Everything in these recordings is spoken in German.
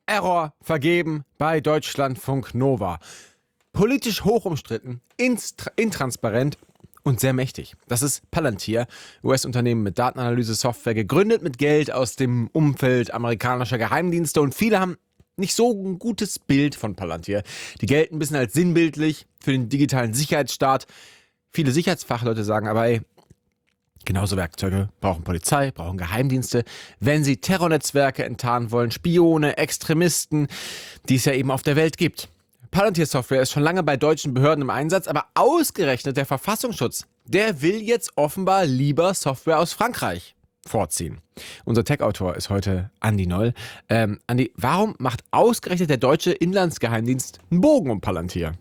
Error vergeben bei Deutschlandfunk Nova. Politisch hoch umstritten, intransparent und sehr mächtig. Das ist Palantir, US-Unternehmen mit Datenanalyse-Software, gegründet mit Geld aus dem Umfeld amerikanischer Geheimdienste, und viele haben nicht so ein gutes Bild von Palantir. Die gelten ein bisschen als sinnbildlich für den digitalen Sicherheitsstaat. Viele Sicherheitsfachleute sagen aber, genauso Werkzeuge brauchen Polizei, brauchen Geheimdienste, wenn sie Terrornetzwerke enttarnen wollen, Spione, Extremisten, die es ja eben auf der Welt gibt. Palantir-Software ist schon lange bei deutschen Behörden im Einsatz, aber ausgerechnet der Verfassungsschutz, der will jetzt offenbar lieber Software aus Frankreich vorziehen. Unser Tech-Autor ist heute Andi Noll. Andi, warum macht ausgerechnet der deutsche Inlandsgeheimdienst einen Bogen um Palantir?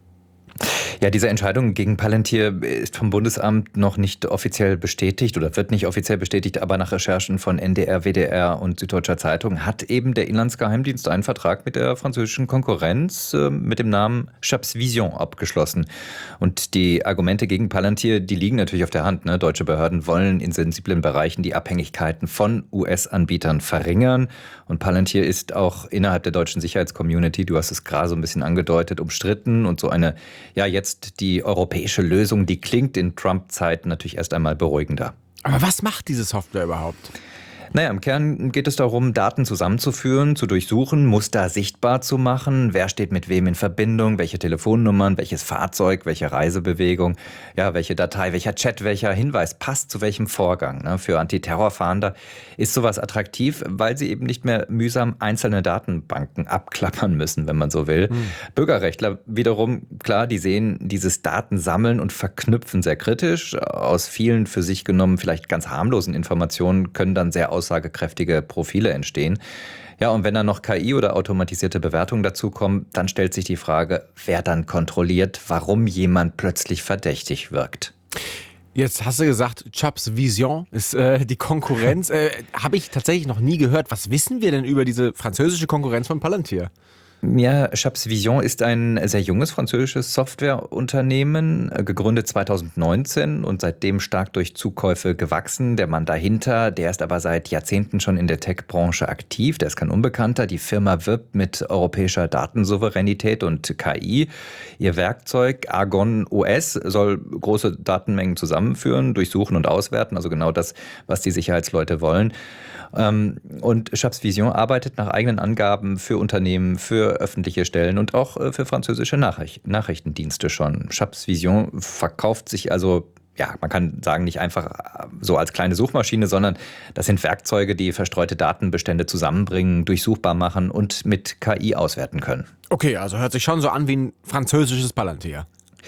Ja, diese Entscheidung gegen Palantir ist vom Bundesamt noch nicht offiziell bestätigt oder wird nicht offiziell bestätigt, aber nach Recherchen von NDR, WDR und Süddeutscher Zeitung hat eben der Inlandsgeheimdienst einen Vertrag mit der französischen Konkurrenz mit dem Namen Chaps Vision abgeschlossen. Und die Argumente gegen Palantir, die liegen natürlich auf der Hand. Ne? Deutsche Behörden wollen in sensiblen Bereichen die Abhängigkeiten von US-Anbietern verringern. Und Palantir ist auch innerhalb der deutschen Sicherheitscommunity, du hast es gerade so ein bisschen angedeutet, umstritten. Und so eine, jetzt die europäische Lösung, die klingt in Trump-Zeiten natürlich erst einmal beruhigender. Aber was macht diese Software überhaupt? Naja, im Kern geht es darum, Daten zusammenzuführen, zu durchsuchen, Muster sichtbar zu machen. Wer steht mit wem in Verbindung, welche Telefonnummern, welches Fahrzeug, welche Reisebewegung, ja, welche Datei, welcher Chat, welcher Hinweis passt zu welchem Vorgang. Ne? Für Antiterrorfahnder ist sowas attraktiv, weil sie eben nicht mehr mühsam einzelne Datenbanken abklappern müssen, wenn man so will. Bürgerrechtler wiederum, klar, die sehen dieses Datensammeln und Verknüpfen sehr kritisch. Aus vielen für sich genommen vielleicht ganz harmlosen Informationen können dann sehr aussagekräftige Profile entstehen. Ja, und wenn dann noch KI oder automatisierte Bewertungen dazukommen, dann stellt sich die Frage, wer dann kontrolliert, warum jemand plötzlich verdächtig wirkt. Jetzt hast du gesagt, Chaps Vision ist die Konkurrenz. Habe ich tatsächlich noch nie gehört. Was wissen wir denn über diese französische Konkurrenz von Palantir? Ja, Chaps Vision ist ein sehr junges französisches Softwareunternehmen, gegründet 2019 und seitdem stark durch Zukäufe gewachsen. Der Mann dahinter, der ist aber seit Jahrzehnten schon in der Tech-Branche aktiv, der ist kein Unbekannter. Die Firma wirbt mit europäischer Datensouveränität und KI. Ihr Werkzeug Argon OS soll große Datenmengen zusammenführen, durchsuchen und auswerten, also genau das, was die Sicherheitsleute wollen. Und Chaps Vision arbeitet nach eigenen Angaben für Unternehmen, für öffentliche Stellen und auch für französische Nachrichtendienste schon. Chaps Vision verkauft sich also, ja, man kann sagen, nicht einfach so als kleine Suchmaschine, sondern das sind Werkzeuge, die verstreute Datenbestände zusammenbringen, durchsuchbar machen und mit KI auswerten können. Okay, also hört sich schon so an wie ein französisches Palantir.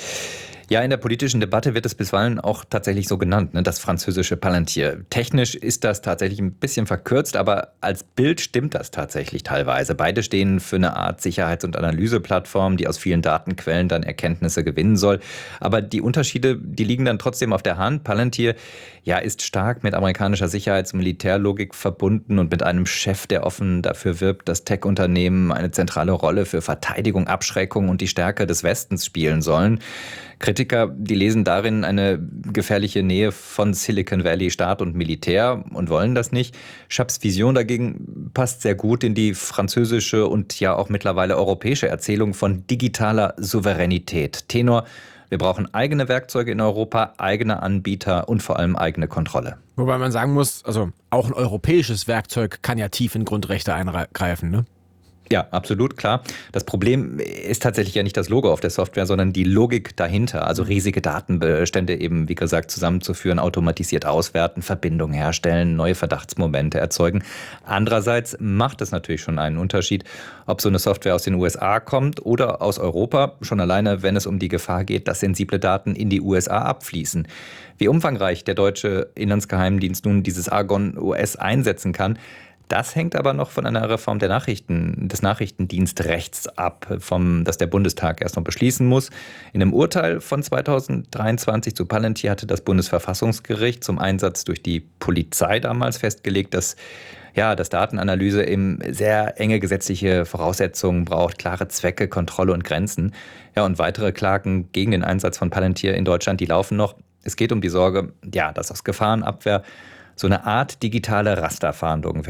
Ja, in der politischen Debatte wird es bisweilen auch tatsächlich so genannt, ne, das französische Palantir. Technisch ist das tatsächlich ein bisschen verkürzt, aber als Bild stimmt das tatsächlich teilweise. Beide stehen für eine Art Sicherheits- und Analyseplattform, die aus vielen Datenquellen dann Erkenntnisse gewinnen soll. Aber die Unterschiede, die liegen dann trotzdem auf der Hand. Palantir, ja, ist stark mit amerikanischer Sicherheits- und Militärlogik verbunden und mit einem Chef, der offen dafür wirbt, dass Tech-Unternehmen eine zentrale Rolle für Verteidigung, Abschreckung und die Stärke des Westens spielen sollen. Kritiker, die lesen darin eine gefährliche Nähe von Silicon Valley, Staat und Militär und wollen das nicht. Chaps Vision dagegen passt sehr gut in die französische und ja auch mittlerweile europäische Erzählung von digitaler Souveränität. Tenor: Wir brauchen eigene Werkzeuge in Europa, eigene Anbieter und vor allem eigene Kontrolle. Wobei man sagen muss, also auch ein europäisches Werkzeug kann ja tief in Grundrechte eingreifen, ne? Ja, absolut, klar. Das Problem ist tatsächlich ja nicht das Logo auf der Software, sondern die Logik dahinter. Also riesige Datenbestände eben, wie gesagt, zusammenzuführen, automatisiert auswerten, Verbindungen herstellen, neue Verdachtsmomente erzeugen. Andererseits macht es natürlich schon einen Unterschied, ob so eine Software aus den USA kommt oder aus Europa. Schon alleine, wenn es um die Gefahr geht, dass sensible Daten in die USA abfließen. Wie umfangreich der deutsche Inlandsgeheimdienst nun dieses Argon OS einsetzen kann, das hängt aber noch von einer Reform des Nachrichtendienstrechts ab, das der Bundestag erst noch beschließen muss. In einem Urteil von 2023 zu Palantir hatte das Bundesverfassungsgericht zum Einsatz durch die Polizei damals festgelegt, dass Datenanalyse eben sehr enge gesetzliche Voraussetzungen braucht, klare Zwecke, Kontrolle und Grenzen. Ja, und weitere Klagen gegen den Einsatz von Palantir in Deutschland, die laufen noch. Es geht um die Sorge, dass aus Gefahrenabwehr so eine Art digitale Rasterfahndung wird.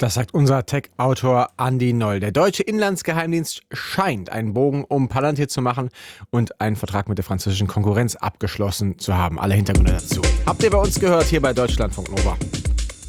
Das sagt unser Tech-Autor Andi Noll. Der deutsche Inlandsgeheimdienst scheint einen Bogen um Palantir zu machen und einen Vertrag mit der französischen Konkurrenz abgeschlossen zu haben. Alle Hintergründe dazu habt ihr bei uns gehört, hier bei Deutschlandfunk Nova.